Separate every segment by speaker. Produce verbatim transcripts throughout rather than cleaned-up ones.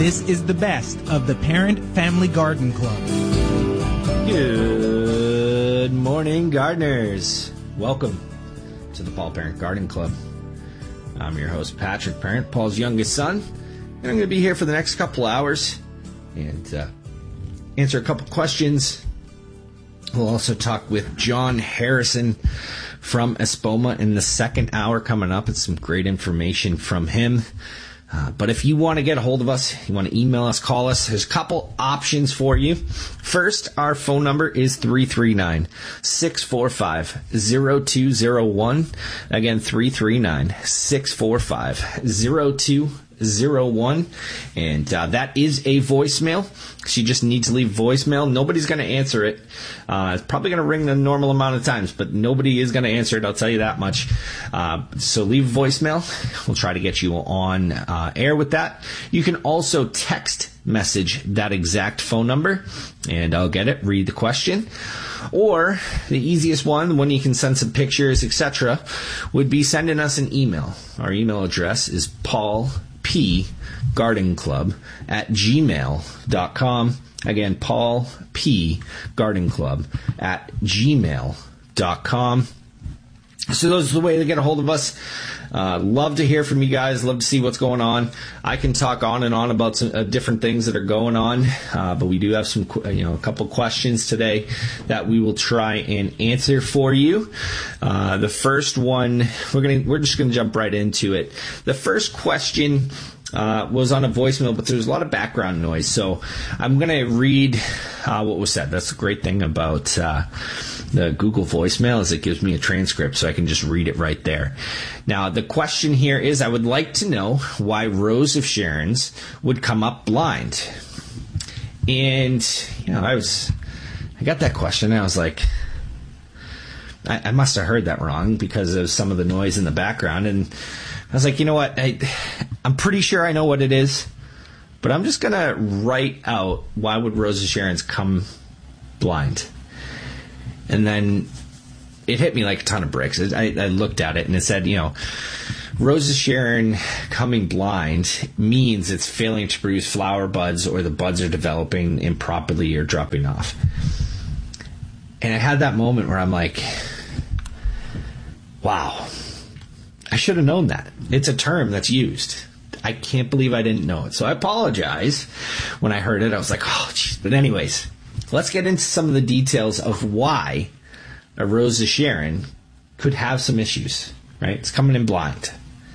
Speaker 1: This is the best of the Parent Family Garden Club.
Speaker 2: Good morning, gardeners. Welcome to the Paul Parent Garden Club. I'm your host, Patrick Parent, Paul's youngest son, and I'm going to be here for the next couple hours and uh, answer a couple questions. We'll also talk with John Harrison from Espoma in the second hour coming up. It's some great information from him. Uh, but if you want to get a hold of us, you want to email us, call us, there's a couple options for you. First, our phone number is three three nine, six four five, zero two zero one. Again, three three nine, six four five, zero two zero one. And uh, that is a voicemail. So you just need to leave voicemail. Nobody's going to answer it. Uh, it's probably going to ring the normal amount of times, but nobody is going to answer it. I'll tell you that much. Uh, so leave voicemail. We'll try to get you on uh, air with that. You can also text message that exact phone number, and I'll get it, read the question. Or the easiest one, when you can send some pictures, et cetera, would be sending us an email. Our email address is Paul P Garden Club at gmail dot com. Again, Paul P Garden Club at gmail dot com. So those are the way to get a hold of us. Uh, love to hear from you guys. Love to see what's going on. I can talk on and on about some uh, different things that are going on, uh, but we do have some, you know, a couple questions today that we will try and answer for you. Uh, the first one, we're gonna, we're just gonna jump right into it. The first question Uh, was on a voicemail, but there's a lot of background noise. So I'm going to read uh, what was said. That's the great thing about uh, the Google voicemail is it gives me a transcript, so I can just read it right there. Now, the question here is, I would like to know why Rose of Sharon's would come up blind. And, you know, I was, I got that question, and I was like, I, I must have heard that wrong because of some of the noise in the background. And I was like, you know what, I, I'm pretty sure I know what it is, but I'm just going to write out why would Rose of Sharon's come blind. And then it hit me like a ton of bricks. I, I looked at it and it said, you know, Rose of Sharon coming blind means it's failing to produce flower buds, or the buds are developing improperly or dropping off. And I had that moment where I'm like, wow, I should have known that. It's a term that's used. I can't believe I didn't know it. So I apologize. When I heard it, I was like, oh, geez. But anyways, let's get into some of the details of why a Rose of Sharon could have some issues, right? It's coming in blind.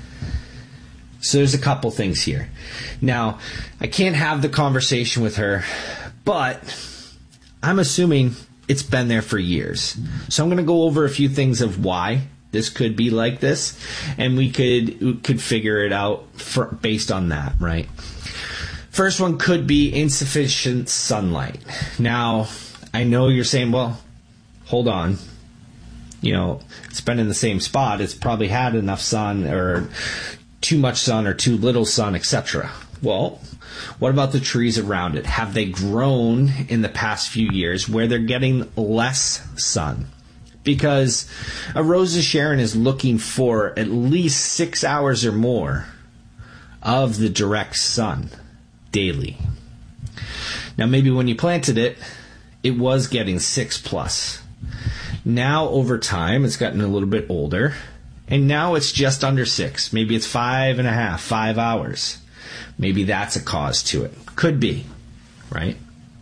Speaker 2: So there's a couple things here. Now, I can't have the conversation with her, but I'm assuming it's been there for years. So I'm going to go over a few things of why this could be like this, and we could we could figure it out for, based on that, right? First one could be insufficient sunlight. Now, I know you're saying, well, hold on. You know, it's been in the same spot. It's probably had enough sun, or too much sun, or too little sun, et cetera. Well, what about the trees around it? Have they grown in the past few years where they're getting less sun? Because a Rose of Sharon is looking for at least six hours or more of the direct sun daily. Now, maybe when you planted it, it was getting six plus. Now, over time, it's gotten a little bit older, and now it's just under six. Maybe it's five and a half, five hours. Maybe that's a cause to it. Could be, right?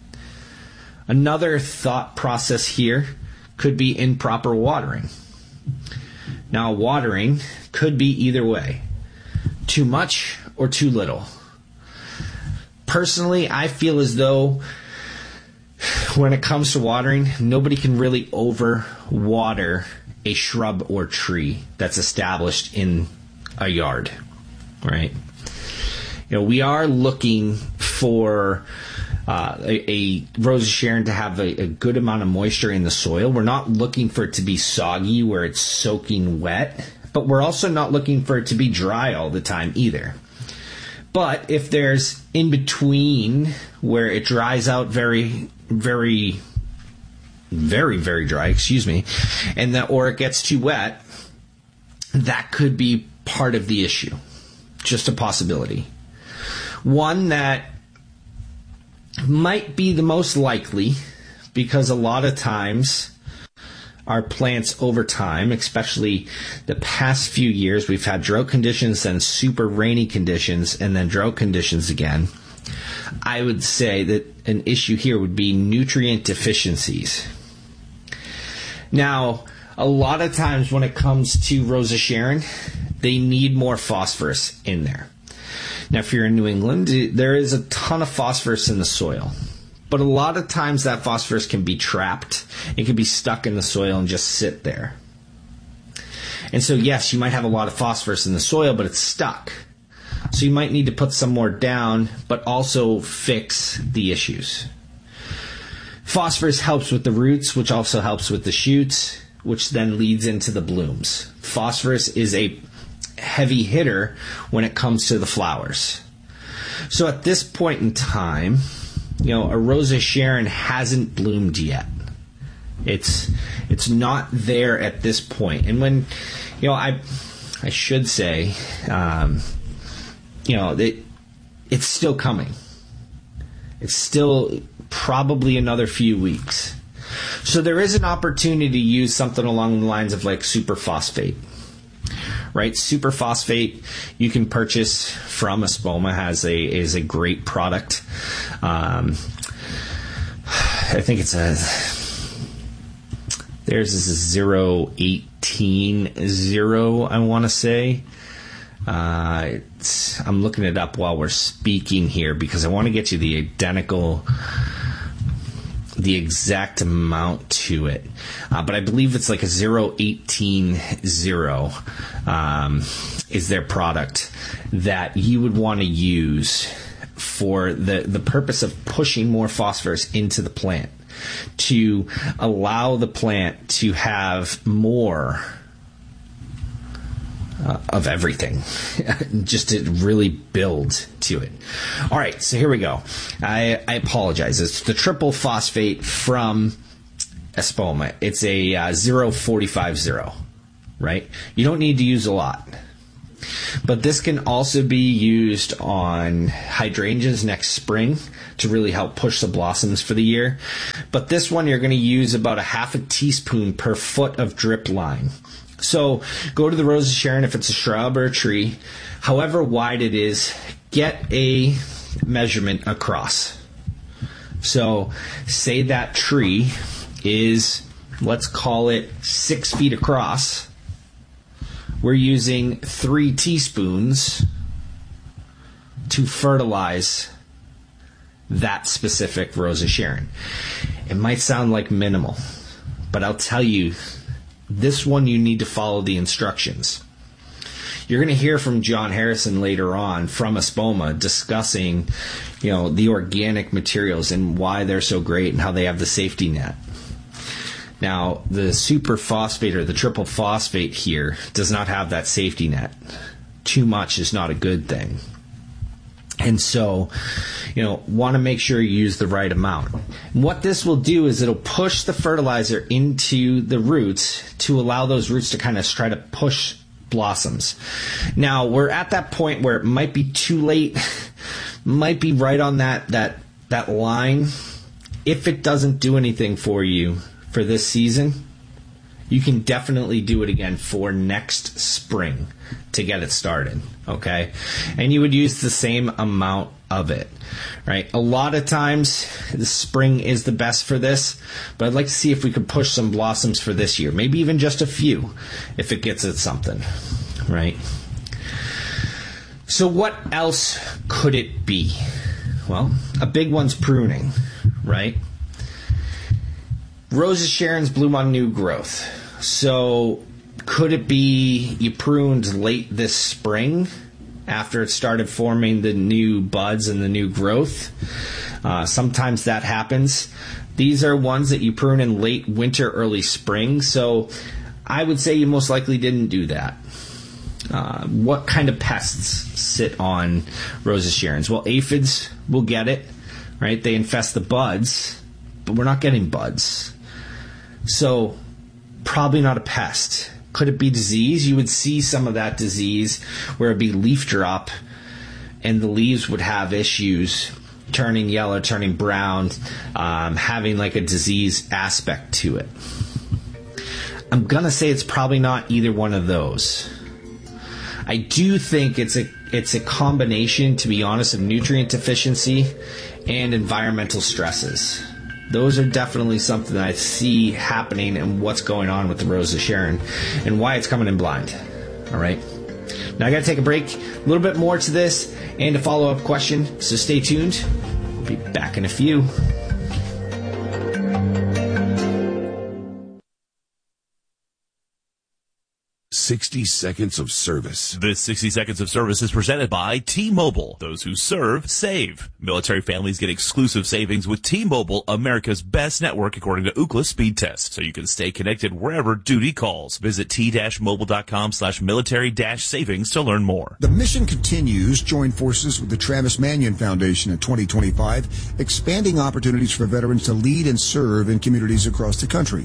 Speaker 2: Another thought process here could be improper watering. Now, watering could be either way. Too much or too little. Personally, I feel as though when it comes to watering, nobody can really over water a shrub or tree that's established in a yard, right? You know, we are looking for Uh, a, a Rose of Sharon to have a, a good amount of moisture in the soil. We're not looking for it to be soggy where it's soaking wet, but we're also not looking for it to be dry all the time either. But if there's in between where it dries out very, very, very, very dry, excuse me, and that, or it gets too wet, that could be part of the issue. Just a possibility. One that might be the most likely, because a lot of times our plants over time, especially the past few years, we've had drought conditions, then super rainy conditions, and then drought conditions again. I would say that an issue here would be nutrient deficiencies. Now, a lot of times when it comes to Rosa Sharon, they need more phosphorus in there. Now, if you're in New England, there is a ton of phosphorus in the soil. But a lot of times that phosphorus can be trapped. It can be stuck in the soil and just sit there. And so, yes, you might have a lot of phosphorus in the soil, but it's stuck. So you might need to put some more down, but also fix the issues. Phosphorus helps with the roots, which also helps with the shoots, which then leads into the blooms. Phosphorus is a heavy hitter when it comes to the flowers. So at this point in time, you know, a Rosa Sharon hasn't bloomed yet. It's it's not there at this point. And when, you know, I I should say, um, you know, it, it's still coming. It's still probably another few weeks. So there is an opportunity to use something along the lines of like superphosphate. Right, superphosphate you can purchase from Espoma has a is a great product. Um, I think it's a theirs is a zero eighteen zero. I want to say. Uh, it's, I'm looking it up while we're speaking here because I want to get you the identical. The exact amount to it, uh, but I believe it's like a zero eighteen zero um, is their product that you would want to use for the, the purpose of pushing more phosphorus into the plant to allow the plant to have more Uh, of everything, just to really build to it. All right, so here we go. I, I apologize. It's the triple phosphate from Espoma. It's a uh, zero forty-five zero, right? You don't need to use a lot. But this can also be used on hydrangeas next spring to really help push the blossoms for the year. But this one, you're going to use about a half a teaspoon per foot of drip line. So go to the Rosa Sharon if it's a shrub or a tree, however wide it is, get a measurement across. So say that tree is, let's call it six feet across. We're using three teaspoons to fertilize that specific Rosa Sharon. It might sound like minimal, but I'll tell you, this one you need to follow the instructions. You're going to hear from John Harrison later on from Espoma discussing, you know, the organic materials and why they're so great and how they have the safety net. Now, the superphosphate or the triple phosphate here does not have that safety net. Too much is not a good thing. And so, you know, want to make sure you use the right amount. And what this will do is it'll push the fertilizer into the roots to allow those roots to kind of try to push blossoms. Now, we're at that point where it might be too late, might be right on that, that, that line. If it doesn't do anything for you for this season, you can definitely do it again for next spring to get it started, okay? And you would use the same amount of it, right? A lot of times, the spring is the best for this, but I'd like to see if we could push some blossoms for this year, maybe even just a few, if it gets at something, right? So what else could it be? Well, a big one's pruning, right? Rosa Sharon's bloom on new growth. So could it be you pruned late this spring after it started forming the new buds and the new growth? Uh, sometimes that happens. These are ones that you prune in late winter, early spring. So I would say you most likely didn't do that. Uh, what kind of pests sit on Rosa Sharons? Well, aphids will get it, right? They infest the buds, but we're not getting buds. So probably not a pest. Could it be disease? You would see some of that disease where it'd be leaf drop and the leaves would have issues turning yellow, turning brown, um, having like a disease aspect to it. I'm going to say it's probably not either one of those. I do think it's a it's a combination, to be honest, of nutrient deficiency and environmental stresses. Those are definitely something that I see happening and what's going on with the Rose of Sharon and why it's coming in blind. All right. Now I got to take a break. A little bit more to this and a follow-up question, so stay tuned. We'll be back in a few.
Speaker 3: sixty seconds of service.
Speaker 4: This sixty seconds of service is presented by T-Mobile. Those who serve, save. Military families get exclusive savings with T-Mobile, America's best network according to Ookla speed test, so you can stay connected wherever duty calls. Visit t-mobile.com slash military dash savings to learn more.
Speaker 5: The mission continues. Join forces with the Travis Manion Foundation in twenty twenty-five, expanding opportunities for veterans to lead and serve in communities across the country.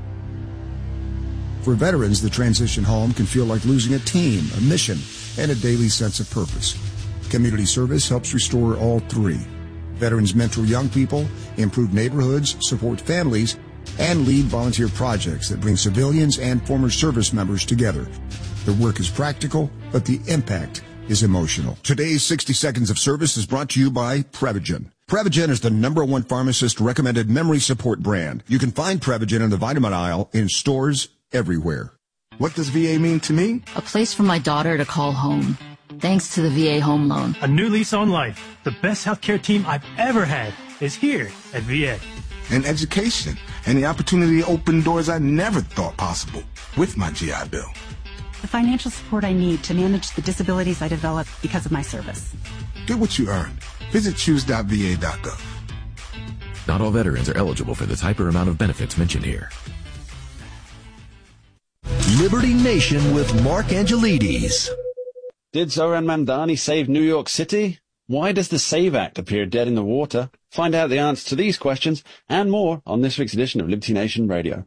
Speaker 5: For veterans, the transition home can feel like losing a team, a mission, and a daily sense of purpose. Community service helps restore all three. Veterans mentor young people, improve neighborhoods, support families, and lead volunteer projects that bring civilians and former service members together. The work is practical, but the impact is emotional. Today's sixty seconds of service is brought to you by Prevagen. Prevagen is the number one pharmacist-recommended memory support brand. You can find Prevagen in the vitamin aisle in stores everywhere.
Speaker 6: What does V A mean to me?
Speaker 7: A place for my daughter to call home, thanks to the V A Home Loan.
Speaker 8: A new lease on life. The best healthcare team I've ever had is here at V A.
Speaker 6: And education, and the opportunity to open doors I never thought possible with my G I Bill.
Speaker 9: The financial support I need to manage the disabilities I developed because of my service.
Speaker 6: Get what you earned. Visit choose dot v a dot gov.
Speaker 3: Not all veterans are eligible for the type or amount of benefits mentioned here.
Speaker 10: Liberty Nation with Mark Angelides.
Speaker 11: Did Zoran Mandani save New York City? Why does the SAVE Act appear dead in the water? Find out the answer to these questions and more on this week's edition of Liberty Nation Radio.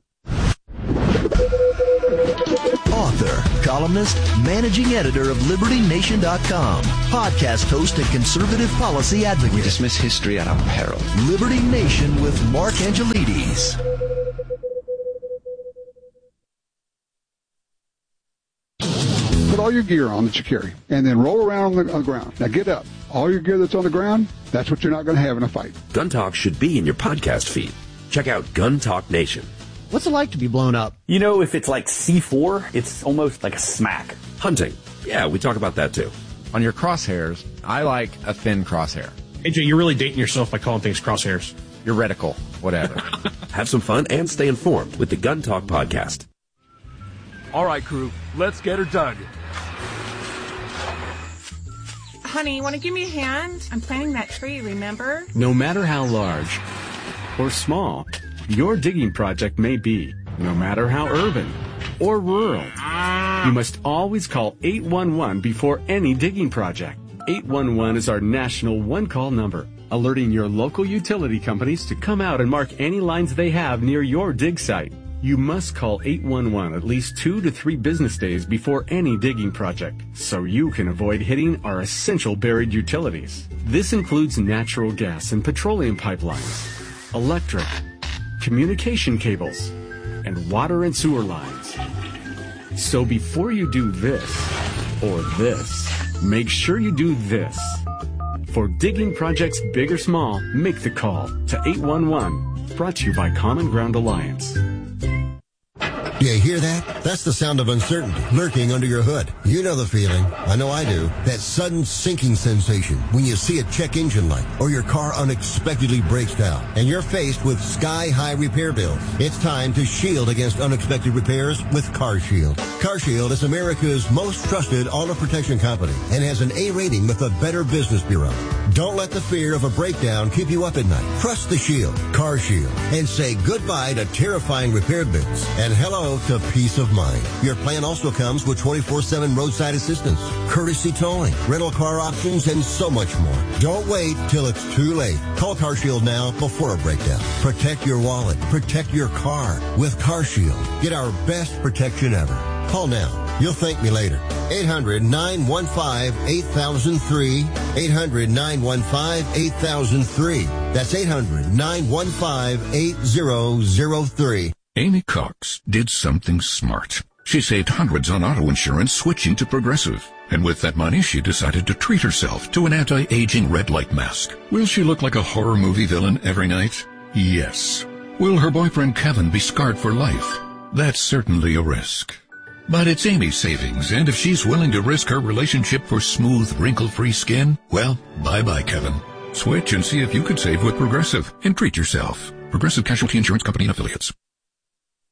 Speaker 10: Author, columnist, managing editor of Liberty Nation dot com, podcast host and conservative policy advocate.
Speaker 11: We dismiss history at our peril.
Speaker 10: Liberty Nation with Mark Angelides.
Speaker 12: Put all your gear on that you carry, and then roll around on the, on the ground. Now get up. All your gear that's on the ground, that's what you're not going to have in a fight.
Speaker 13: Gun Talk should be in your podcast feed. Check out Gun Talk Nation.
Speaker 14: What's it like to be blown up?
Speaker 15: You know, if it's like C four, it's almost like a smack.
Speaker 13: Hunting. Yeah, we talk about that too.
Speaker 16: On your crosshairs, I like a thin crosshair.
Speaker 17: A J, you're really dating yourself by calling things crosshairs.
Speaker 16: Your reticle, whatever.
Speaker 13: Have some fun and stay informed with the Gun Talk podcast.
Speaker 18: All right, crew, let's get her dug.
Speaker 19: Honey, you want to give me a hand? I'm planting that tree, remember?
Speaker 20: No matter how large or small your digging project may be, no matter how urban or rural, you must always call eight one one before any digging project. eight one one is our national one-call number, alerting your local utility companies to come out and mark any lines they have near your dig site. You must call eight one one at least two to three business days before any digging project, so you can avoid hitting our essential buried utilities. This includes natural gas and petroleum pipelines, electric, communication cables, and water and sewer lines. So before you do this or this, make sure you do this. For digging projects big or small, make the call to eight one one. Brought to you by Common Ground Alliance.
Speaker 21: Do you hear that? That's the sound of uncertainty lurking under your hood. You know the feeling. I know I do. That sudden sinking sensation when you see a check engine light or your car unexpectedly breaks down and you're faced with sky-high repair bills. It's time to shield against unexpected repairs with CarShield. CarShield is America's most trusted auto protection company and has an A rating with the Better Business Bureau. Don't let the fear of a breakdown keep you up at night. Trust the Shield, CarShield, and say goodbye to terrifying repair bills and hello to peace of mind. Your plan also comes with twenty-four seven roadside assistance, courtesy towing, rental car options, and so much more. Don't wait till it's too late. Call CarShield now before a breakdown. Protect your wallet. Protect your car with CarShield. Get our best protection ever. Call now. You'll thank me later. eight hundred, nine one five, eight thousand three. eight hundred, nine one five, eight thousand three. That's eight hundred, nine one five, eight thousand three.
Speaker 1: Amy Cox did something smart. She saved hundreds on auto insurance switching to Progressive. And with that money, she decided to treat herself to an anti-aging red light mask. Will she look like a horror movie villain every night? Yes. Will her boyfriend Kevin be scarred for life? That's certainly a risk. But it's Amy's savings, and if she's willing to risk her relationship for smooth, wrinkle-free skin, well, bye-bye, Kevin. Switch and see if you could save with Progressive and treat yourself. Progressive Casualty Insurance Company and Affiliates.